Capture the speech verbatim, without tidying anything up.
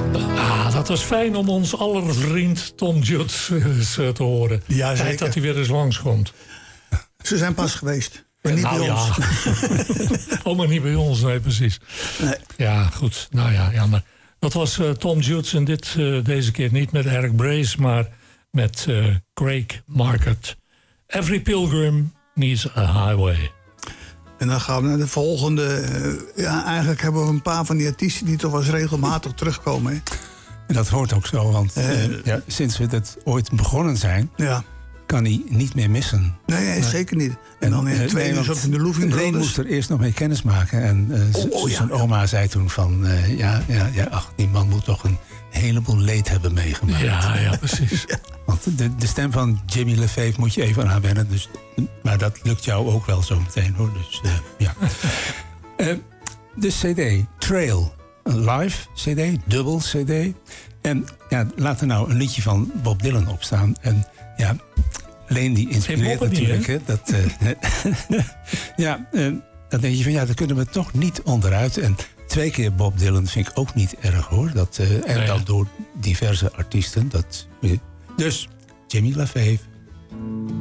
Ah, dat was fijn om ons aller vriend Tom Jones uh, te horen. Ja, zeker. Tijd dat hij weer eens langskomt. Ze zijn pas geweest. Maar niet nou, bij ons. Ja. oh, maar niet bij ons, nee, precies. Nee. Ja, goed. Nou ja, jammer. Dat was uh, Tom Jones en dit, uh, deze keer niet met Eric Brace, maar met uh, Craig Market. Every pilgrim needs a highway. En dan gaan we naar de volgende. Uh, ja, eigenlijk hebben we een paar van die artiesten die toch wel eens regelmatig terugkomen. Hè? En dat hoort ook zo, want uh, uh, ja, sinds we dat ooit begonnen zijn, ja. kan hij niet meer missen. Nee, nee, zeker niet. En, en dan in uh, twee uur nee, in de Louving Leen moest er eerst nog mee kennis maken. En uh, oh, oh, zijn ja, oma ja. zei toen van, uh, ja, ja, ja, ach, die man moet toch een heleboel leed hebben meegemaakt. Ja, ja, precies. ja. Want de, de stem van Jimmy Lafave moet je even aan haar wennen. Dus, maar dat lukt jou ook wel zo meteen, hoor. Dus, uh, ja. uh, de cd, Trail. Een live cd, dubbel cd. En ja, laat er nou een liedje van Bob Dylan op staan. En ja, Leen die inspireert natuurlijk. Niet, hè? Dat, uh, ja, uh, dan denk je van ja, daar kunnen we toch niet onderuit. En twee keer Bob Dylan vind ik ook niet erg, hoor. Dat, uh, en nee, dan ja. door diverse artiesten. Dat, uh, dus Jimmy Lafave.